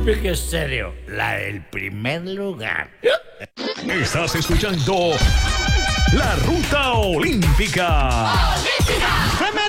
Olímpica Estéreo, la del primer lugar. Estás escuchando La Ruta Olímpica. ¡Olímpica!